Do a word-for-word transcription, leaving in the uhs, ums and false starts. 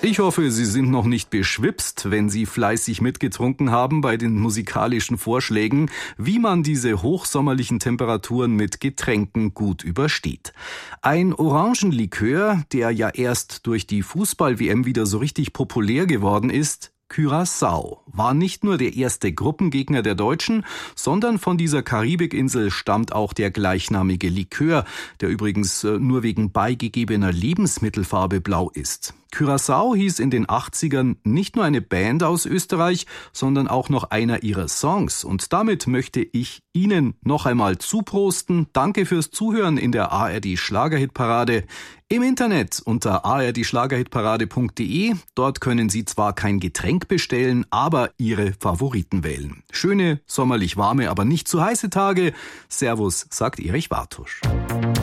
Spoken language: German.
Ich hoffe, Sie sind noch nicht beschwipst, wenn Sie fleißig mitgetrunken haben bei den musikalischen Vorschlägen, wie man diese hochsommerlichen Temperaturen mit Getränken gut übersteht. Ein Orangenlikör, der ja erst durch die Fußball-W M wieder so richtig populär geworden ist, Curaçao, war nicht nur der erste Gruppengegner der Deutschen, sondern von dieser Karibikinsel stammt auch der gleichnamige Likör, der übrigens nur wegen beigegebener Lebensmittelfarbe blau ist. Curaçao hieß in den achtzigern nicht nur eine Band aus Österreich, sondern auch noch einer ihrer Songs. Und damit möchte ich Ihnen noch einmal zuprosten. Danke fürs Zuhören in der A R D Schlagerhitparade. Im Internet unter a r d schlagerhitparade punkt d e. Dort können Sie zwar kein Getränk bestellen, aber Ihre Favoriten wählen. Schöne, sommerlich warme, aber nicht zu heiße Tage. Servus, sagt Erich Wartusch.